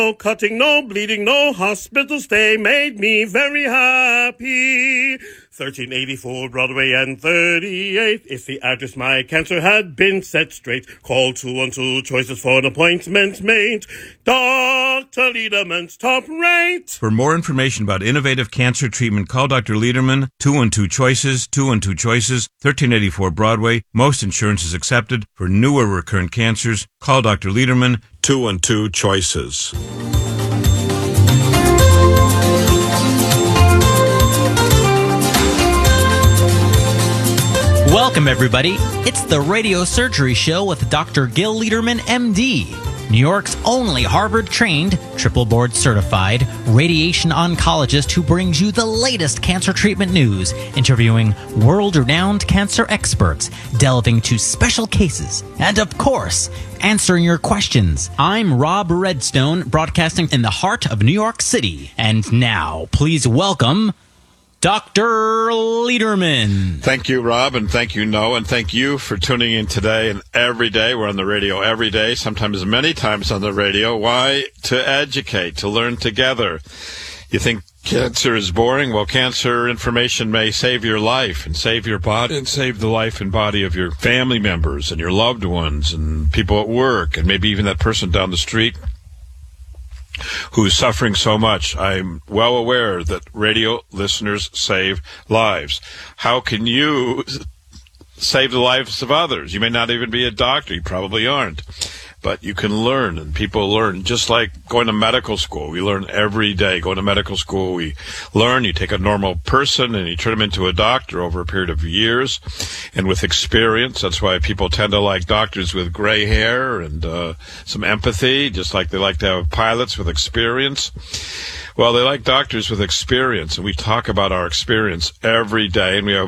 No cutting, no bleeding, no hospital stay made me very happy. 1384 Broadway and 38th is the address my cancer had been set straight. Call 212 Choices for an appointment made. Dr. Lederman's top rate. For more information about innovative cancer treatment, call Dr. Lederman, 212 Choices, 212 Choices, 1384 Broadway. Most insurance is accepted. For newer recurrent cancers, call Dr. Lederman, 212 Choices. Welcome, everybody. It's the Radio Surgery Show with Dr. Gil Lederman, MD, New York's only Harvard-trained, triple board-certified radiation oncologist who brings you the latest cancer treatment news, interviewing world-renowned cancer experts, delving into special cases, and, of course, answering your questions. I'm Rob Redstone, broadcasting in the heart of New York City. And now, please welcome Dr. Lederman. Thank you, Rob, and thank you, Noah, and thank you for tuning in today and every day. We're on the radio every day, sometimes many times on the radio. Why? To educate, to learn together. You think cancer is boring? Well, cancer information may save your life and save your body and save the life and body of your family members and your loved ones and people at work and maybe even that person down the street who's suffering so much. I'm well aware that radio listeners save lives. How can you save the lives of others? You may not even be a doctor. You probably aren't. But you can learn, and people learn, just like going to medical school. We learn every day. Going to medical school, we learn. You take a normal person and you turn them into a doctor over a period of years and with experience. That's why people tend to like doctors with gray hair and some empathy, just like they like to have pilots with experience. Well, they like doctors with experience, and we talk about our experience every day, and we have